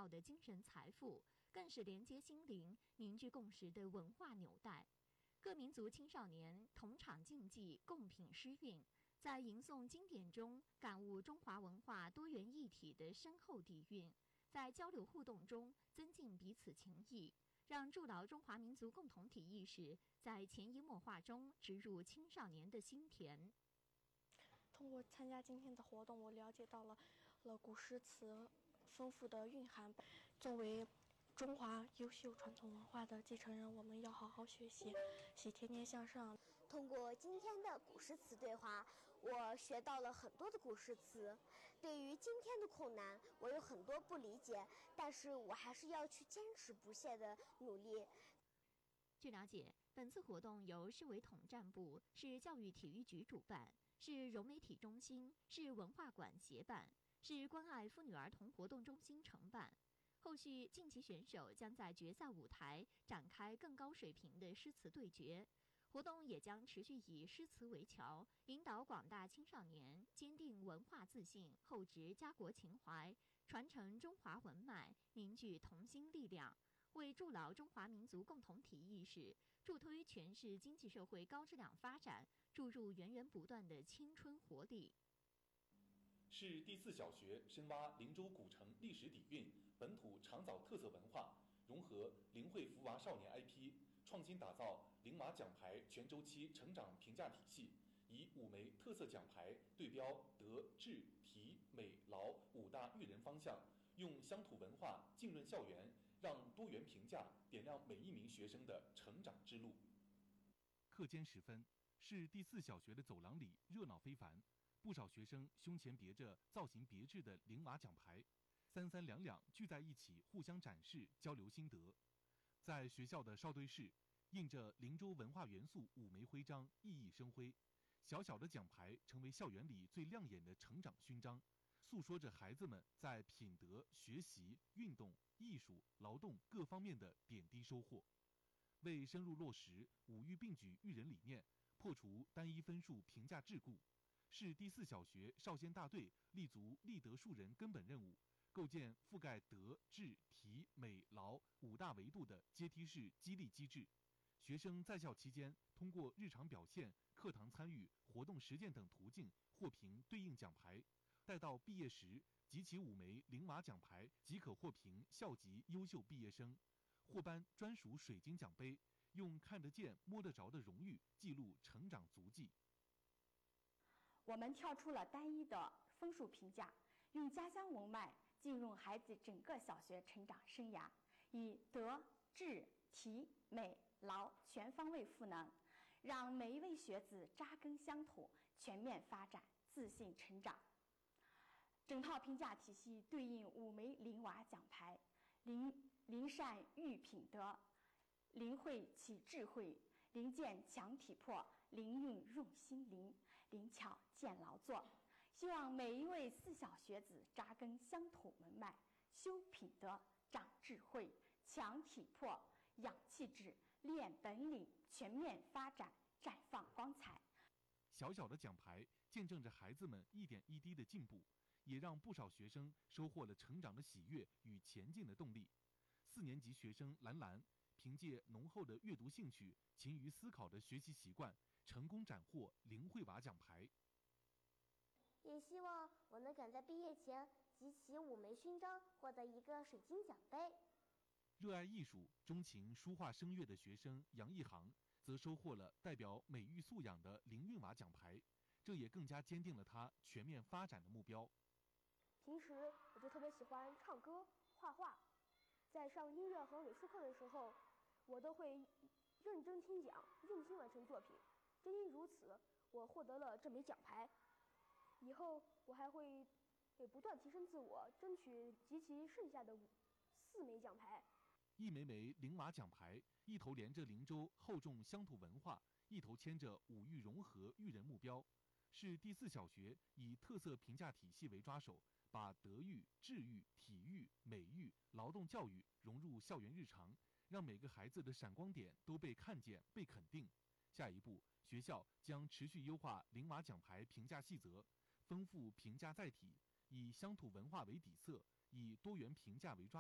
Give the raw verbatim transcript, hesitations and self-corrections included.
造的精神财富，更是连接心灵、凝聚共识的文化纽带。各民族青少年同场竞技，共品诗韵，在吟诵经典中感悟中华文化多元一体的深厚底蕴，在交流互动中增进彼此情谊，让筑牢中华民族共同体意识在潜移默化中植入青少年的心田。 通过参加今天的活动，我了解到了了古诗词丰富的蕴含。作为中华优秀传统文化的继承人，我们要好好学习，喜天天向上。 通过今天的古诗词对话，我学到了很多的古诗词。对于今天的困难，我有很多不理解，但是我还是要去坚持不懈的努力。 据了解，本次活动由市委统战部、市教育体育局主办，市融媒体中心、市文化馆协办，市关爱妇女儿童活动中心承办。后续晋级选手将在决赛舞台展开更高水平的诗词对决，活动也将持续以诗词为桥，引导广大青少年坚定文化自信，厚植家国情怀，传承中华文脉，凝聚同心力量，为筑牢中华民族共同体意识，助推全市经济社会高质量发展，注入源源不断的青春活力。 市第四小学深挖灵州古城历史底蕴、本土长早特色文化，融合灵慧福娃少年 I P， 创新打造灵娃奖牌全周期成长评价体系，以五枚特色奖牌对标德、智、体、美、劳五大育人方向，用乡土文化浸润校园，让多元评价点亮每一名学生的成长之路。 课间时分，市第四小学的走廊里热闹非凡。不少学生胸前别着造型别致的灵娃奖牌，三三两两聚在一起，互相展示、交流心得。在学校的少队室，印着灵州文化元素五枚徽章，熠熠生辉。小小的奖牌成为校园里最亮眼的成长勋章，诉说着孩子们在品德、学习、运动、艺术、劳动各方面的点滴收获。为深入落实五育并举育人理念，破除单一分数评价桎梏，市第四小学少先大队立足立德树人根本任务，构建覆盖德、智、体、美、劳五大维度的阶梯式激励机制。学生在校期间，通过日常表现、课堂参与、活动实践等途径获评对应奖牌，待到毕业时，集齐五枚灵娃奖牌即可获评校级优秀毕业生，获颁专属水晶奖杯，用看得见、摸得着的荣誉记录成长足迹。 我们跳出了单一的分数评价，用家乡文脉进入孩子整个小学成长生涯，以德、智、体、美、劳全方位赋能，让每一位学子扎根乡土，全面发展，自信成长。整套评价体系对应五枚灵娃奖牌：灵灵善育品德，灵慧启智慧，灵健强体魄，灵运润心灵，灵巧健劳作。希望每一位四小学子扎根乡土文脉，修品德，长智慧，强体魄，养气质，练本领，全面发展，绽放光彩。 小小的奖牌见证着孩子们一点一滴的进步，也让不少学生收获了成长的喜悦与前进的动力。四年级学生兰兰凭借浓厚的阅读兴趣、勤于思考的学习习惯，成功斩获灵慧娃奖牌。 也希望我能赶在毕业前集齐五枚勋章，获得一个水晶奖杯。 热爱艺术、钟情书画声乐的学生杨一航，则收获了代表美育素养的灵韵娃奖牌，这也更加坚定了他全面发展的目标。 平时我就特别喜欢唱歌、画画，在上音乐和美术课的时候，我都会认真听讲，用心完成作品。正因如此，我获得了这枚奖牌。以后我还会不断提升自我，争取集齐剩下的四枚奖牌。 一枚枚灵娃奖牌，一头连着灵州厚重乡土文化，一头牵着五育融合育人目标。市第四小学以特色评价体系为抓手，把德育、智育、体育、美育、劳动教育融入校园日常，让每个孩子的闪光点都被看见、被肯定。下一步，学校将持续优化灵娃奖牌评价细则，丰富评价载体，以乡土文化为底色，以多元评价为抓